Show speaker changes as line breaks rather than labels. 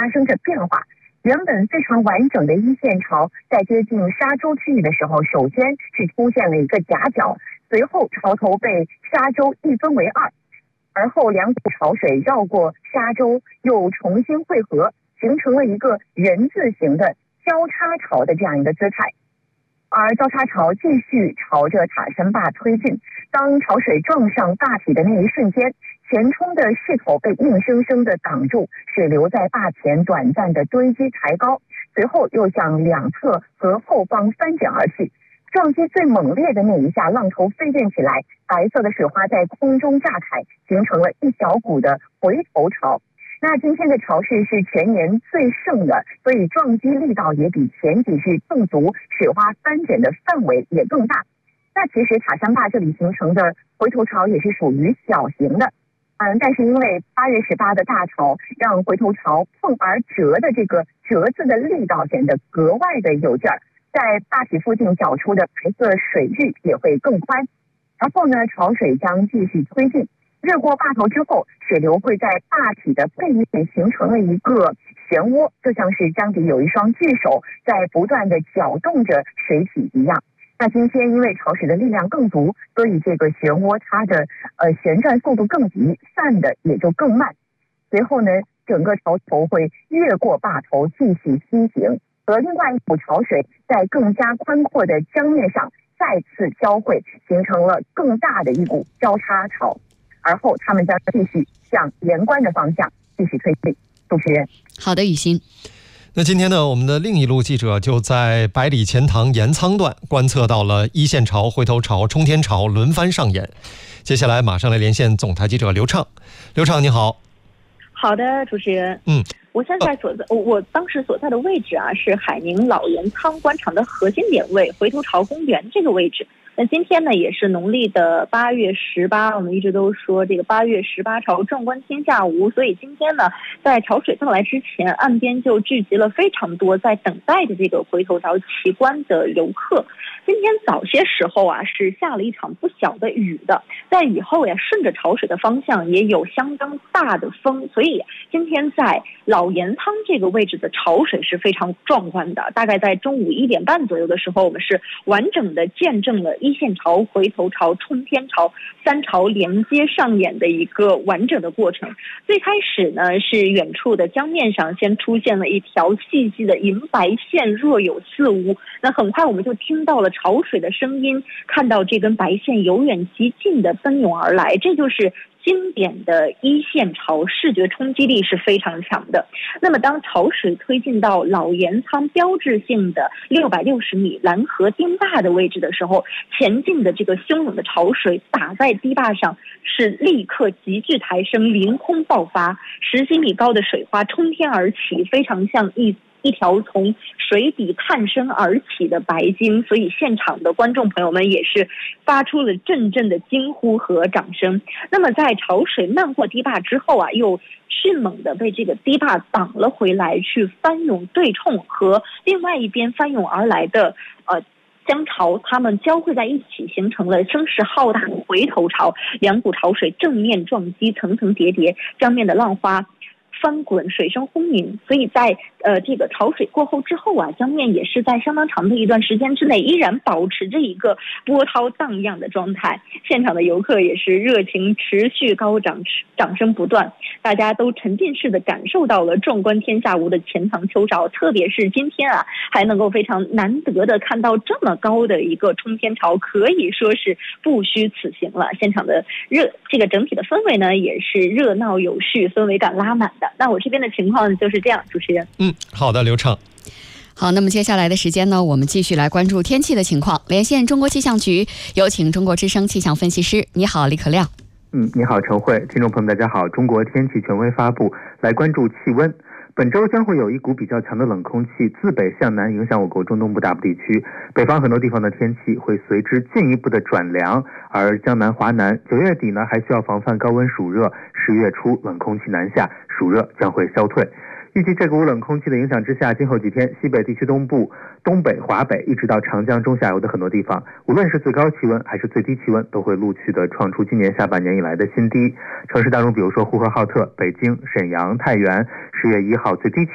发生着变化。原本非常完整的一线巢，在接近沙洲区域的时候，首先是出现了一个夹角，随后巢头被沙洲一分为二，而后两股潮水绕过沙洲，又重新汇合，形成了一个人字形的交叉巢的这样一个姿态。而交叉巢继续朝着塔山坝推进，当潮水撞上坝体的那一瞬间，前冲的势头被硬生生的挡住，水流在坝前短暂的堆积抬高，随后又向两侧和后方翻卷而去。撞击最猛烈的那一下，浪头飞溅起来，白色的水花在空中炸开，形成了一小股的回头潮。那今天的潮势是全年最盛的，所以撞击力道也比前几日更足，水花翻卷的范围也更大。那其实塔山坝这里形成的回头潮也是属于小型的，但是因为8月18的大潮，让回头潮碰而折的这个折字的力道显得格外的有劲儿，在坝体附近搅出的白色水域也会更宽。然后呢，潮水将继续推进，越过坝头之后，水流会在坝体的背面形成了一个漩涡，就像是江底有一双巨手在不断的搅动着水体一样。那今天因为潮水的力量更足，所以这个漩涡它的旋转速度更急，散的也就更慢。随后呢，整个潮头会越过坝头继续西行，和另外一股潮水在更加宽阔的江面上再次交汇，形成了更大的一股交叉潮。而后他们将继续向盐关的方向继续推进。主持人，
好的，雨欣。
那今天呢，我们的另一路记者就在百里钱塘盐仓段观测到了一线潮、回头潮、冲天潮轮番上演。接下来马上来连线总台记者刘畅。刘畅你好。
好的，主持人。我现在我当时所在的位置啊，是海宁老盐仓官场的核心点位，回头潮公园这个位置。那今天呢，也是农历的8月18，我们一直都说这个8月18潮壮观天下无，所以今天呢，在潮水到来之前，岸边就聚集了非常多在等待的这个回头潮奇观的游客。今天早些时候啊，是下了一场不小的雨的，在雨后呀，顺着潮水的方向也有相当大的风，所以今天在老盐仓这个位置的潮水是非常壮观的。大概在中午1点半左右的时候，我们是完整的见证了一线潮、回头潮、冲天潮3潮连接上演的一个完整的过程。最开始呢，是远处的江面上先出现了一条细细的银白线，若有似无。那很快我们就听到了潮水的声音，看到这根白线由远及近的奔涌而来，这就是经典的一线潮，视觉冲击力是非常强的。那么当潮水推进到老盐仓标志性的660米蓝河堤坝的位置的时候，前进的这个汹涌的潮水打在堤坝上，是立刻急剧抬升，凌空爆发，10几米高的水花冲天而起，非常像一条从水底探身而起的白鲸，所以现场的观众朋友们也是发出了阵阵的惊呼和掌声。那么在潮水漫过堤坝之后啊，又迅猛的被这个堤坝挡了回来，去翻涌对冲，和另外一边翻涌而来的江潮，它们交汇在一起，形成了声势浩大的回头潮。两股潮水正面撞击，层层叠叠，江面的浪花翻滚，水声轰鸣。所以在这个潮水过后之后啊，江面也是在相当长的一段时间之内依然保持着一个波涛荡漾的状态。现场的游客也是热情持续高涨，掌声不断，大家都沉浸式的感受到了壮观天下无的钱塘秋潮。特别是今天啊，还能够非常难得的看到这么高的一个冲天潮，可以说是不虚此行了。现场的这个整体的氛围呢，也是热闹有序，氛围感拉满的。那我这边的情况就是这样，主持人。
好的，刘畅。
好，那么接下来的时间呢，我们继续来关注天气的情况。连线中国气象局，有请中国之声气象分析师。你好，李可亮。
你好，陈慧。听众朋友们，大家好。中国天气权威发布，来关注气温。本周将会有一股比较强的冷空气自北向南影响我国中东部大部地区，北方很多地方的天气会随之进一步的转凉，而江南、华南9月底呢还需要防范高温暑热，10月初冷空气南下，暑热将会消退。预计这股冷空气的影响之下，今后几天西北地区东部、东北、华北一直到长江中下游的很多地方，无论是最高气温还是最低气温，都会陆续的创出今年下半年以来的新低。城市当中，比如说呼和浩特、北京、沈阳、太原，10月1号最低气